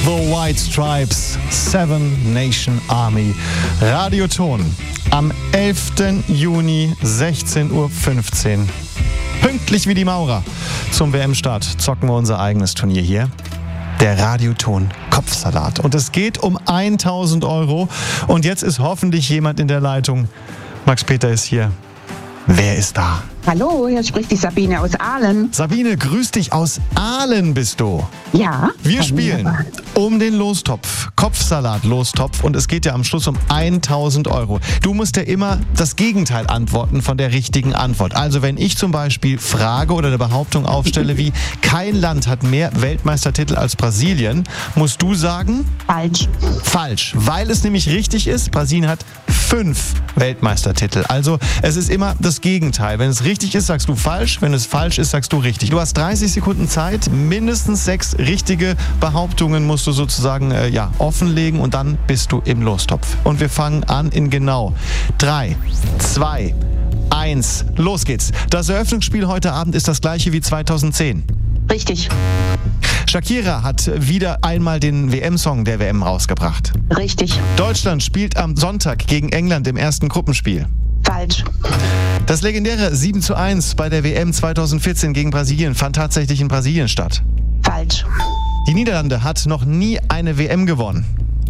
The White Stripes, Seven Nation Army. Radioton am 11. Juni, 16:15 Uhr. Pünktlich wie die Maurer zum WM-Start zocken wir unser eigenes Turnier hier. Der Radioton Kopfsalat. Und es geht um 1.000 Euro. Und jetzt ist hoffentlich jemand in der Leitung. Max Peter ist hier. Wer ist da? Hallo, hier spricht die Sabine aus Aalen. Sabine, grüß dich, aus Aalen bist du. Ja. Wir spielen um den Lostopf, Kopfsalat-Lostopf, und es geht ja am Schluss um 1.000 Euro. Du musst ja immer das Gegenteil antworten von der richtigen Antwort. Also wenn ich zum Beispiel frage oder eine Behauptung aufstelle wie, kein Land hat mehr Weltmeistertitel als Brasilien, musst du sagen? Falsch. Falsch, weil es nämlich richtig ist, Brasilien hat 5 Weltmeistertitel. Also es ist immer das Gegenteil. Wenn es richtig ist, sagst du falsch. Wenn es falsch ist, sagst du richtig. Du hast 30 Sekunden Zeit. Mindestens 6 richtige Behauptungen musst du sozusagen offenlegen und dann bist du im Lostopf. Und wir fangen an in genau 3, 2, 1. Los geht's. Das Eröffnungsspiel heute Abend ist das gleiche wie 2010. Richtig. Shakira hat wieder einmal den WM-Song der WM rausgebracht. Richtig. Deutschland spielt am Sonntag gegen England im ersten Gruppenspiel. Falsch. Das legendäre 7:1 bei der WM 2014 gegen Brasilien fand tatsächlich in Brasilien statt. Falsch. Die Niederlande hat noch nie eine WM gewonnen.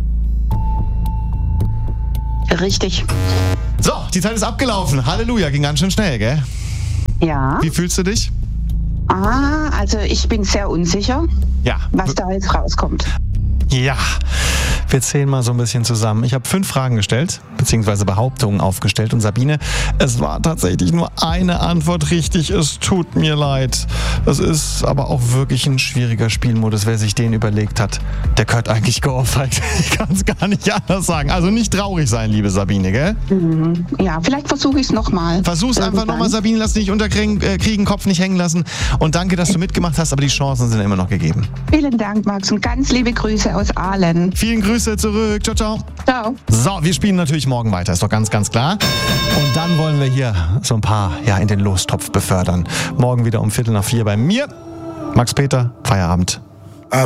Richtig. So, die Zeit ist abgelaufen. Halleluja, ging ganz schön schnell, gell? Ja. Wie fühlst du dich? Also ich bin sehr unsicher, Ja. was da jetzt rauskommt. Ja, wir zählen mal so ein bisschen zusammen. Ich habe 5 Fragen gestellt, beziehungsweise Behauptungen aufgestellt. Und Sabine, es war tatsächlich nur eine Antwort richtig. Es tut mir leid. Das ist aber auch wirklich ein schwieriger Spielmodus. Wer sich den überlegt hat, der gehört eigentlich geohrfeigt. Ich kann es gar nicht anders sagen. Also nicht traurig sein, liebe Sabine, gell? Ja, vielleicht versuche ich es nochmal. Versuch's einfach nochmal, Sabine. Lass dich nicht unterkriegen, Kopf nicht hängen lassen. Und danke, dass du mitgemacht hast, aber die Chancen sind immer noch gegeben. Vielen Dank, Max, und ganz liebe Grüße aus Aalen. Vielen Grüße zurück. Ciao, ciao. Ciao. So, wir spielen natürlich morgen weiter, ist doch ganz, ganz klar. Und dann wollen wir hier so ein paar in den Lostopf befördern. Morgen wieder um 3:45 bei mir. Max Peter, Feierabend.